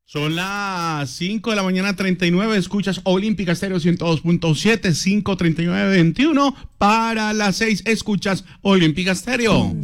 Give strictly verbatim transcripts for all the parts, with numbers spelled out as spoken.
Son las cinco de la mañana, treinta y nueve. Escuchas Olímpica Estéreo ciento dos punto siete, cinco treinta y nueve veintiuno. Para las seis, escuchas Olímpica Estéreo.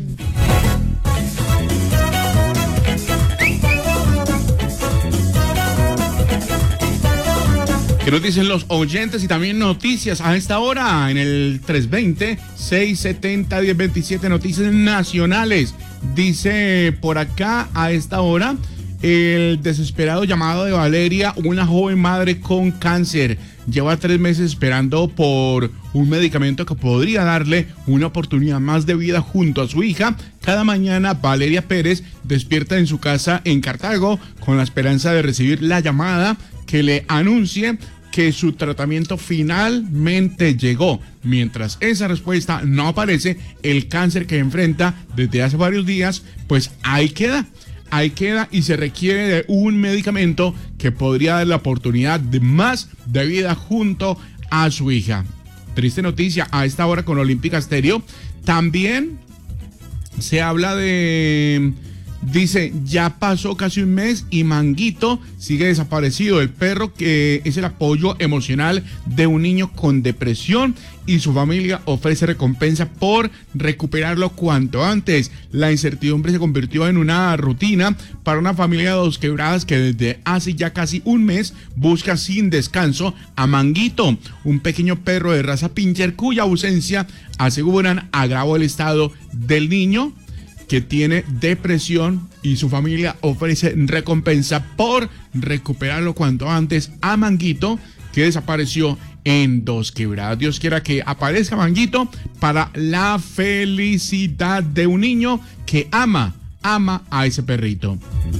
¿Qué nos dicen los oyentes y también noticias a esta hora? En el tres veinte, seiscientos setenta, diez veintisiete, noticias nacionales. Dice por acá a esta hora: el desesperado llamado de Valeria, una joven madre con cáncer. Lleva tres meses esperando por un medicamento que podría darle una oportunidad más de vida junto a su hija. Cada mañana Valeria Pérez despierta en su casa en Cartago con la esperanza de recibir la llamada que le anuncie que su tratamiento finalmente llegó. Mientras esa respuesta no aparece, el cáncer que enfrenta desde hace varios días, pues ahí queda. Ahí queda y se requiere de un medicamento que podría dar la oportunidad de más de vida junto a su hija. Triste noticia a esta hora con Olímpica Estéreo. También se habla de... Dice, ya pasó casi un mes y Manguito sigue desaparecido. El perro que es el apoyo emocional de un niño con depresión, y su familia ofrece recompensa por recuperarlo cuanto antes. La incertidumbre se convirtió en una rutina para una familia de Dos Quebradas que desde hace ya casi un mes busca sin descanso a Manguito, un pequeño perro de raza pincher cuya ausencia, aseguran, agravó el estado del niño, que tiene depresión, y su familia ofrece recompensa por recuperarlo cuanto antes a Manguito, que desapareció en Dos Quebradas. Dios quiera que aparezca Manguito para la felicidad de un niño que ama, ama a ese perrito.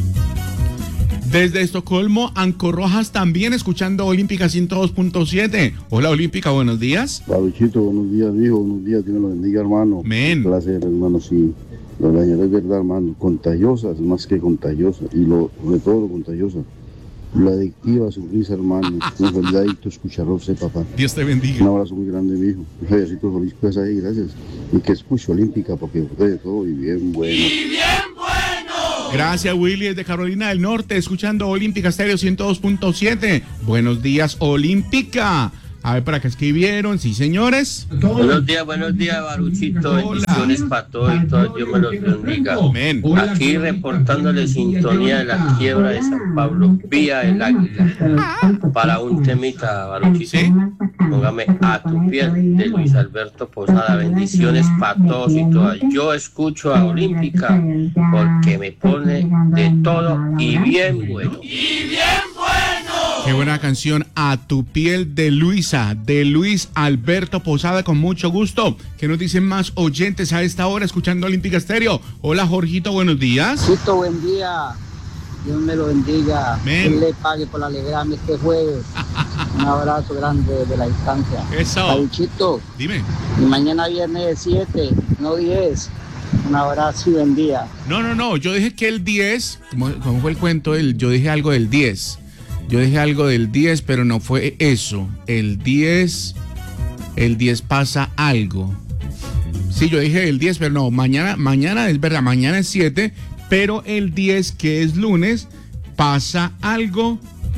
Desde Estocolmo, Anco Rojas, también escuchando Olímpica ciento dos punto siete. Hola Olímpica, buenos días. Baruchito, buenos días, hijo, buenos días, Dios lo bendiga, hermano. Amén. Placer, hermano, sí. La verdad es verdad, hermano, contagiosa, es más que contagiosa, y lo, sobre todo lo contagiosa. La adictiva, su risa, hermano. Un feliz adicto, escucharse, papá. Dios te bendiga. Un abrazo muy grande, mi hijo. Un feliz feliz pues ahí, gracias. Y que escuche Olímpica, porque fue de todo y bien bueno. ¡Y bien bueno! Gracias, Willy, desde Carolina del Norte, escuchando Olímpica Estéreo ciento dos punto siete. Buenos días, Olímpica. A ver, ¿para qué escribieron? Sí, señores. Buenos días, buenos días, Baruchito. Bendiciones para todos y todos. Dios me los bendiga. Amén. Aquí reportándole sintonía de la quiebra de San Pablo, vía el Águila. Para un temita, Baruchito. ¿Sí? Póngame A tu piel, de Luis Alberto Posada. Bendiciones para todos y todas. Yo escucho a Olímpica porque me pone de todo y bien bueno. ¡Y bien bueno! Qué buena canción, A tu piel, de Luisa, de Luis Alberto Posada, con mucho gusto. ¿Qué nos dicen más oyentes a esta hora escuchando Olímpica Estéreo? Hola Jorgito, buenos días. Chito, buen día. Dios me lo bendiga. Amén. Él le pague por alegrarme este jueves. Un abrazo grande de la distancia. Eso. Paluchito, Dime. y mañana viernes siete, no diez. Un abrazo y buen día. No, no, no, yo dije que el diez, ¿cómo, cómo fue el cuento? El, yo dije algo del diez. Yo dije algo del diez, pero no fue eso. El diez, el diez pasa algo. Sí, yo dije el diez, pero no, mañana, mañana es verdad, mañana es siete, pero el diez, que es lunes, pasa algo.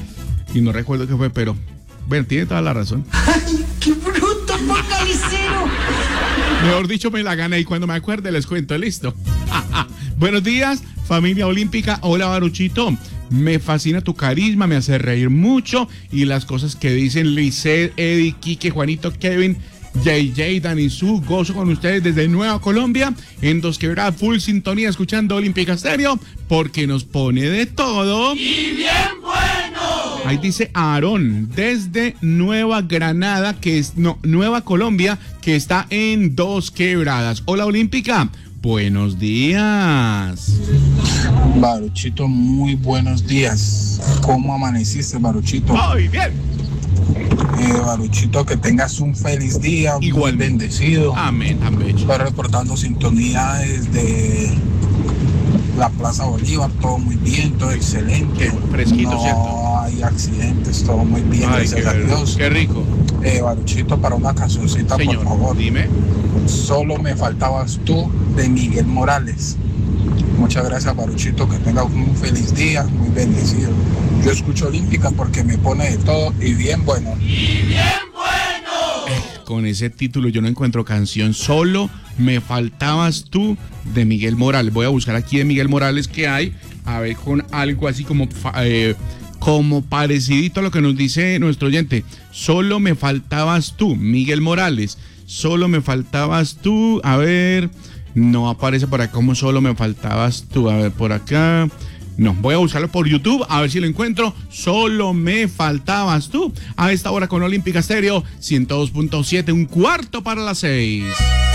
Y no recuerdo qué fue, pero bueno, tiene toda la razón. ¡Ay, qué bruto, focalicero! Mejor dicho, me la gané y cuando me acuerde les cuento, listo. Buenos días, familia Olímpica. Hola, Baruchito. Me fascina tu carisma, me hace reír mucho, y las cosas que dicen Lisette, Eddie, Quique, Juanito, Kevin, J J, Dani Su, gozo con ustedes desde Nueva Colombia, en Dos Quebradas, full sintonía, escuchando Olímpica Estéreo, porque nos pone de todo. ¡Y bien bueno! Ahí dice Aarón, desde Nueva Granada, que es, no, Nueva Colombia, que está en Dos Quebradas. Hola Olímpica, buenos días. Baruchito, muy buenos días. ¿Cómo amaneciste, Baruchito? Muy bien. Eh, Baruchito, que tengas un feliz día. Igual. Muy bendecido. Amén, amén. Estoy reportando sintonía desde la Plaza Bolívar, todo muy bien, todo excelente. Fresquito, no ¿cierto? hay accidentes, todo muy bien, Ay, gracias qué, a Dios. Qué rico. Eh, Baruchito, para una cancioncita, Señor, por favor. dime. Solo me faltabas tú, de Miguel Morales. Muchas gracias, Baruchito, que tengas un feliz día, muy bendecido. Yo escucho Olímpica porque me pone de todo y bien bueno. Con ese título yo no encuentro canción. Solo me faltabas tú, de Miguel Morales. Voy a buscar aquí de Miguel Morales que hay, a ver, con algo así como eh, como parecidito a lo que nos dice nuestro oyente. Solo me faltabas tú, Miguel Morales. Solo me faltabas tú. A ver, no aparece por acá como solo me faltabas tú. A ver, por acá. No, voy a buscarlo por YouTube, a ver si lo encuentro. Solo me faltabas tú. A esta hora con Olímpica Estéreo, ciento dos punto siete, un cuarto para las seis.